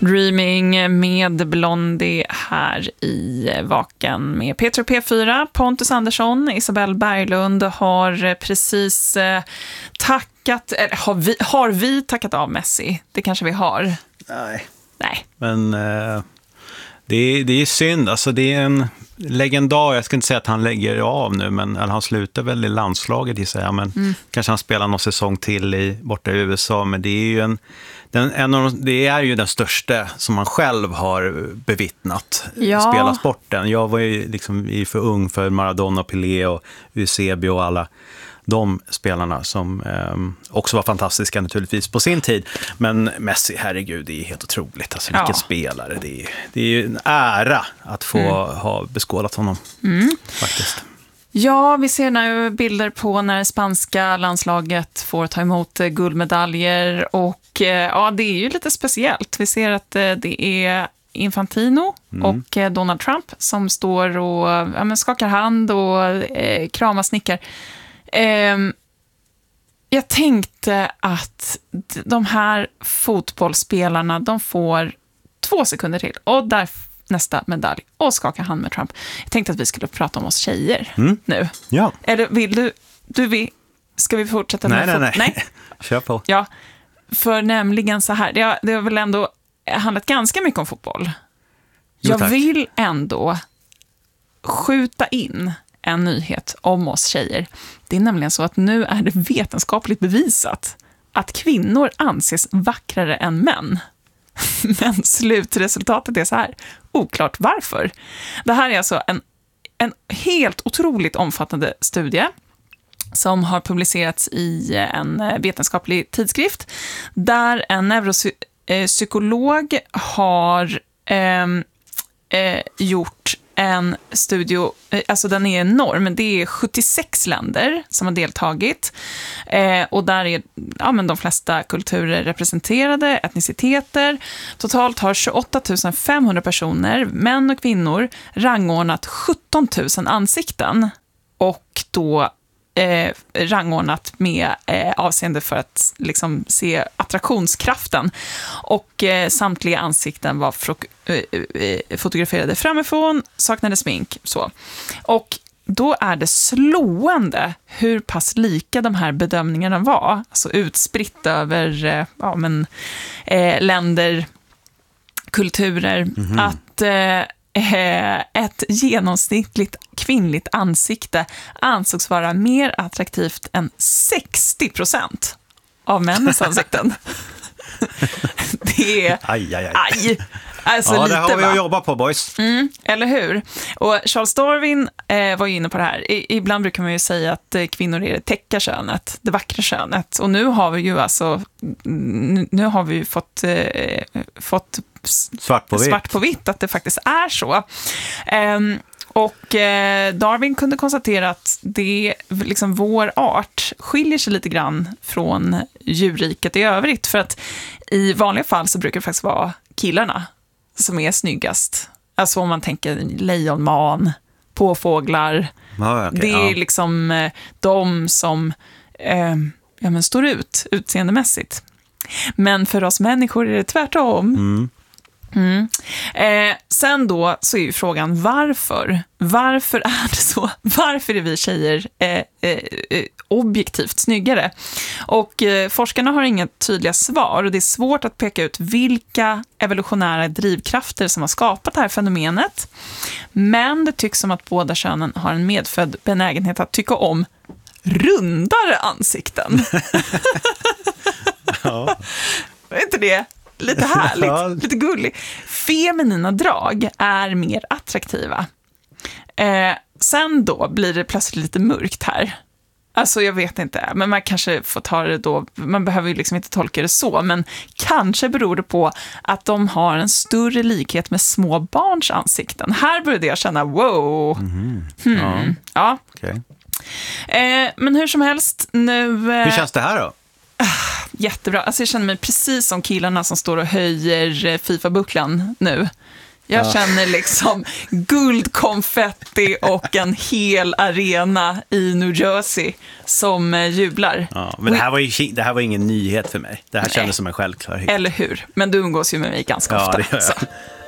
Dreaming med Blondie här i Vaken med Peter P4. Pontus Andersson, Isabelle Berglund har precis tackat, eller har vi tackat av Messi? Det kanske vi har. Nej. Men det är synd, alltså det är en legendar, jag ska inte säga att han lägger av nu, men eller han slutar väl i landslaget i sig, men kanske han spelar någon säsong till borta i USA, men det är ju det är ju den största som man själv har bevittnat spela sporten. Jag var ju liksom för ung för Maradona, Pelé och Eusebio och alla de spelarna som också var fantastiska naturligtvis på sin tid. Men Messi, herregud, det är helt otroligt. Alltså vilken spelare. Det är ju en ära att få ha beskådat honom faktiskt. Ja, vi ser nu bilder på när spanska landslaget får ta emot guldmedaljer och det är ju lite speciellt. Vi ser att det är Infantino och Donald Trump som står och skakar hand och kramar snickar. Jag tänkte att de här fotbollsspelarna, de får 2 sekunder till och där nästa medalj och skaka hand med Trump. Jag tänkte att vi skulle prata om oss tjejer nu. Ja. Eller vill du ska vi fortsätta med Nej. Kör på. Ja, för nämligen så här, det har väl ändå handlat ganska mycket om fotboll. Jag vill ändå skjuta in en nyhet om oss tjejer. Det är nämligen så att nu är det vetenskapligt bevisat att kvinnor anses vackrare än män. Men slutresultatet är så här. Oklart varför. Det här är alltså en helt otroligt omfattande studie som har publicerats i en vetenskaplig tidskrift där en neuropsykolog har gjort en studie, alltså den är enorm, det är 76 länder som har deltagit och där är de flesta kulturer representerade, etniciteter. Totalt har 28 500 personer, män och kvinnor, rangordnat 17 000 ansikten och då rangordnat med avseende för att liksom se attraktionskraften och samtliga ansikten var fotograferade framifrån, saknade smink så. Och då är det slående hur pass lika de här bedömningarna var, alltså utspritt över länder, kulturer, att ett genomsnittligt kvinnligt ansikte ansågs vara mer attraktivt än 60% av männens ansikten. Det är... Aj. Alltså ja, lite, det har vi att jobba på, boys. Eller hur? Och Charles Darwin var ju inne på det här. Ibland brukar man ju säga att kvinnor är det täcka könet, det vackra könet. Och nu har vi ju fått svart på vitt att det faktiskt är så. Och Darwin kunde konstatera att det, liksom, vår art skiljer sig lite grann från djurriket i övrigt. För att i vanliga fall så brukar det faktiskt vara killarna som är snyggast. Alltså om man tänker lejonman, påfåglar. Det är liksom de som står ut utseendemässigt. Men för oss människor är det tvärtom. Sen då så är ju frågan varför är det så? Varför är vi tjejer objektivt snyggare? Och forskarna har inga tydliga svar och det är svårt att peka ut vilka evolutionära drivkrafter som har skapat det här fenomenet. Men det tycks som att båda könen har en medfödd benägenhet att tycka om rundare ansikten. Ja. Är inte det lite härligt, lite gulligt? Feminina drag är mer attraktiva. Sen då blir det plötsligt lite mörkt här. Alltså jag vet inte, men man kanske får ta det då, man behöver ju liksom inte tolka det så, men kanske beror det på att de har en större likhet med små barns ansikten. Här började jag känna, wow. Ja. Okay. Men hur som helst, nu... Hur känns det här då? Jättebra. Alltså jag känner mig precis som killarna som står och höjer FIFA-bucklan nu. Jag känner liksom guldkonfetti och en hel arena i New Jersey som jublar. Ja, men det här var ingen nyhet för mig. Det här kändes som en självklarhet. Eller hur? Men du umgås ju med mig ganska ofta. Ja, det gör jag.